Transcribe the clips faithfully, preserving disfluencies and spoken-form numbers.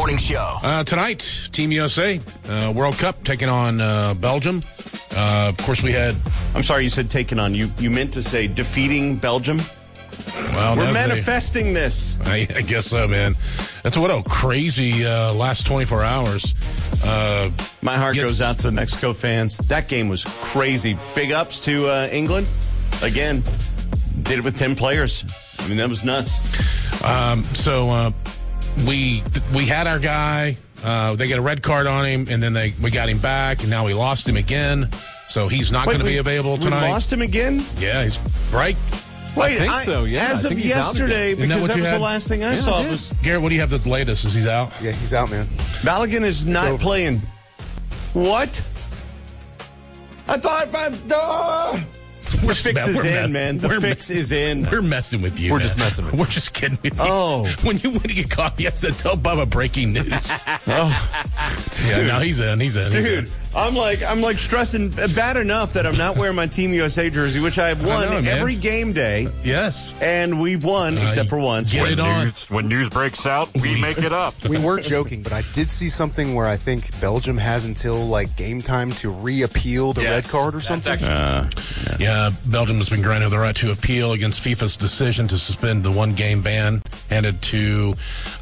Morning Show. Uh, tonight, Team U S A, uh, World Cup, taking on uh, Belgium. Uh, of course, we had... I'm sorry, you said taking on. You you meant to say defeating Belgium? Well, We're no, manifesting they, this. I, I guess so, man. That's what a crazy uh, last twenty-four hours. Uh, My heart gets, goes out to the Mexico fans. That game was crazy. Big ups to uh, England. Again, did it with ten players. I mean, that was nuts. Um, so uh, we we had our guy. Uh, they get a red card on him, and then they we got him back, and now we lost him again. So he's not going to be available tonight. We lost him again? Yeah, he's right. Wait, I think I, so, yeah. As I of think he's out yesterday, again. because that, that, that was had? the last thing I Yeah, saw. I Was Garrett, what do you have the latest? Is he's out? Yeah, he's out, man. Balogun is not playing. What? I thought, but uh, the fix is in, man. The fix is in. We're messing with you. We're man. just messing with you. We're just kidding with you. Oh. When you went to get coffee, I said, tell Bubba breaking news. Oh, Yeah, no, he's in. He's in. He's dude. in. I'm like, I'm like stressing bad enough that I'm not wearing my Team U S A jersey, which I have won I know, man. every game day, Yes. and we've won Uh, except for once. Get When it on. news, when news breaks out, we make it up. We were joking, but I did see something where I think Belgium has until like game time to re-appeal the Yes, red card or that's something. actually- Uh, Yeah, Belgium has been granted the right to appeal against FIFA's decision to suspend the one-game ban handed to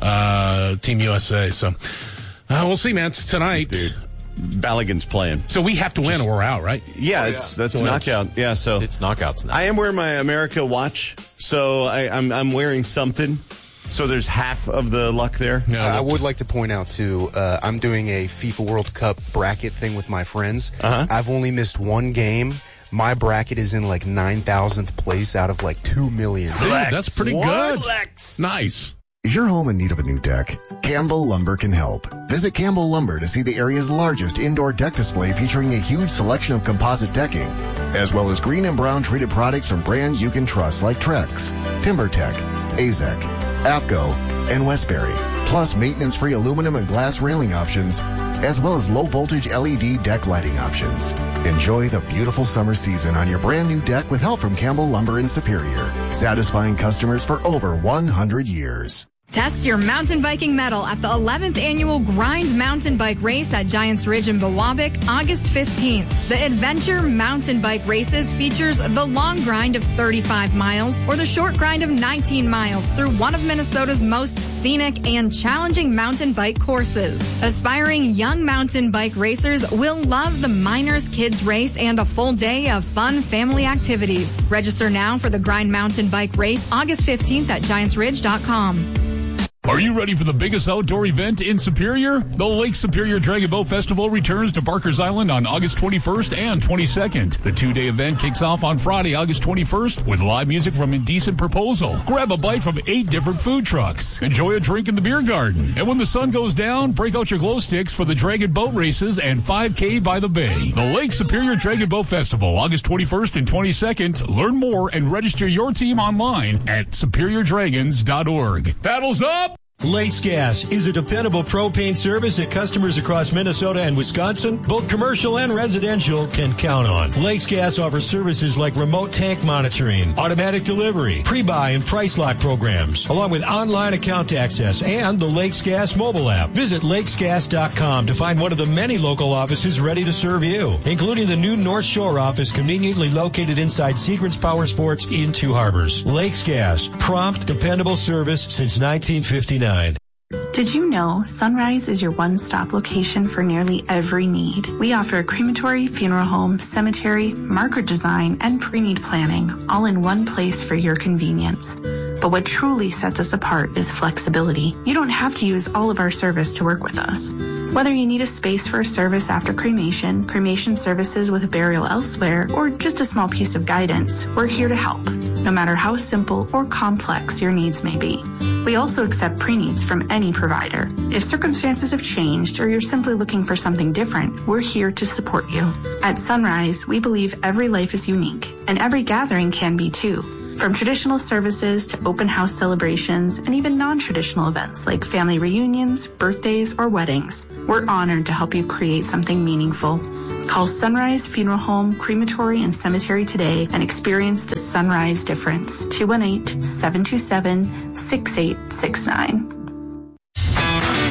uh, Team U S A. So uh, we'll see, man. It's tonight. Dude, Balogun's playing. So we have to win or we're out, right? Yeah, it's that's So it's- knockout. Yeah, so It's knockouts now. I am wearing my America watch, so I, I'm I'm wearing something. So there's half of the luck there. No, I would like to point out, too, uh, I'm doing a FIFA World Cup bracket thing with my friends. Uh-huh. I've only missed one game. My bracket is in like nine thousandth place out of like two million. Dude, that's pretty What? good. Flex. Nice. Is your home in need of a new deck? Campbell Lumber can help. Visit Campbell Lumber to see the area's largest indoor deck display featuring a huge selection of composite decking, as well as green and brown treated products from brands you can trust like Trex, TimberTech, Azek, AFCO, and Westbury, plus maintenance-free aluminum and glass railing options, as well as low-voltage L E D deck lighting options. Enjoy the beautiful summer season on your brand new deck with help from Campbell Lumber in Superior, satisfying customers for over one hundred years. Test your mountain biking mettle at the eleventh annual Grind Mountain Bike Race at Giants Ridge in Biwabik, August fifteenth. The Adventure Mountain Bike Races features the long grind of thirty-five miles or the short grind of nineteen miles through one of Minnesota's most scenic and challenging mountain bike courses. Aspiring young mountain bike racers will love the Miners Kids Race and a full day of fun family activities. Register now for the Grind Mountain Bike Race, August fifteenth at giants ridge dot com. Are you ready for the biggest outdoor event in Superior? The Lake Superior Dragon Boat Festival returns to Barker's Island on August twenty-first and twenty-second. The two-day event kicks off on Friday, August twenty-first with live music from Indecent Proposal. Grab a bite from eight different food trucks. Enjoy a drink in the beer garden. And when the sun goes down, break out your glow sticks for the Dragon Boat Races and five K by the Bay. The Lake Superior Dragon Boat Festival, August twenty-first and twenty-second. Learn more and register your team online at superior dragons dot org. Paddles up! Lakes Gas is a dependable propane service that customers across Minnesota and Wisconsin, both commercial and residential, can count on. Lakes Gas offers services like remote tank monitoring, automatic delivery, pre-buy and price lock programs, along with online account access and the Lakes Gas mobile app. Visit lakes gas dot com to find one of the many local offices ready to serve you, including the new North Shore office conveniently located inside Secrets Power Sports in Two Harbors. Lakes Gas, prompt, dependable service since nineteen fifty-nine. Did you know Sunrise is your one-stop location for nearly every need? We offer a crematory, funeral home, cemetery, marker design, and pre-need planning, all in one place for your convenience. But what truly sets us apart is flexibility. You don't have to use all of our service to work with us. Whether you need a space for a service after cremation, cremation services with a burial elsewhere, or just a small piece of guidance, we're here to help, no matter how simple or complex your needs may be. We also accept pre-needs from any provider. If circumstances have changed or you're simply looking for something different, we're here to support you. At Sunrise, we believe every life is unique, and every gathering can be too. From traditional services to open house celebrations and even non-traditional events like family reunions, birthdays, or weddings, we're honored to help you create something meaningful. Call Sunrise Funeral Home, Crematory, and Cemetery today and experience the Sunrise difference. two one eight, seven two seven, six eight six nine.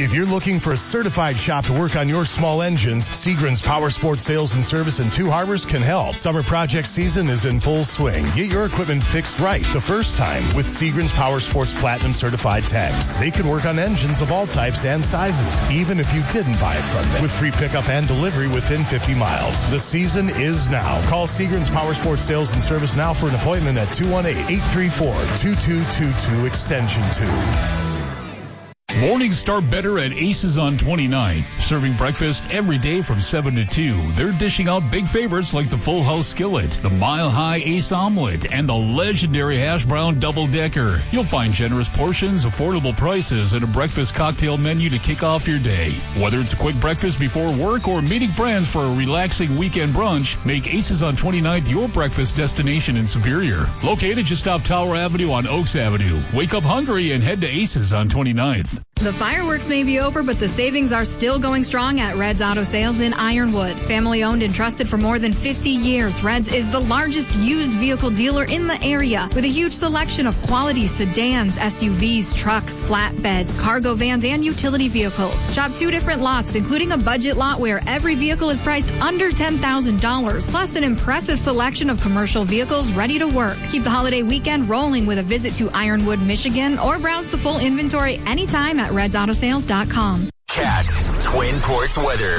If you're looking for a certified shop to work on your small engines, Seagram's Power Sports Sales and Service in Two Harbors can help. Summer project season is in full swing. Get your equipment fixed right the first time with Seagram's Power Sports Platinum Certified Techs. They can work on engines of all types and sizes, even if you didn't buy it from them, with free pickup and delivery within fifty miles. The season is now. Call Seagram's Power Sports Sales and Service now for an appointment at two one eight, eight three four, two two two two, extension two. Mornings start better at Aces on twenty-ninth. Serving breakfast every day from seven to two. They're dishing out big favorites like the Full House Skillet, the Mile High Ace Omelet, and the legendary Hash Brown Double Decker. You'll find generous portions, affordable prices, and a breakfast cocktail menu to kick off your day. Whether it's a quick breakfast before work or meeting friends for a relaxing weekend brunch, make Aces on twenty-ninth your breakfast destination in Superior. Located just off Tower Avenue on Oaks Avenue. Wake up hungry and head to Aces on twenty-ninth. The fireworks may be over, but the savings are still going strong at Red's Auto Sales in Ironwood. Family owned and trusted for more than fifty years, Red's is the largest used vehicle dealer in the area with a huge selection of quality sedans, S U Vs, trucks, flatbeds, cargo vans, and utility vehicles. Shop two different lots, including a budget lot where every vehicle is priced under ten thousand dollars, plus an impressive selection of commercial vehicles ready to work. Keep the holiday weekend rolling with a visit to Ironwood, Michigan, or browse the full inventory anytime at reds auto sales dot com. Cat Twin Ports weather.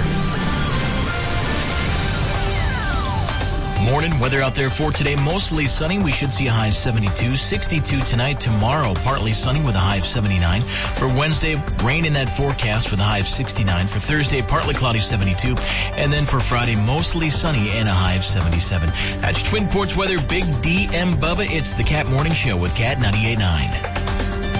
Morning weather out there for today. Mostly sunny. We should see a high of seventy-two. sixty-two tonight. Tomorrow, partly sunny with a high of seventy-nine. For Wednesday, rain in that forecast with a high of sixty-nine. For Thursday, partly cloudy, seventy-two. And then for Friday, mostly sunny and a high of seventy-seven. That's Twin Ports weather. Big D M Bubba. It's the Cat Morning Show with Cat ninety-eight point nine.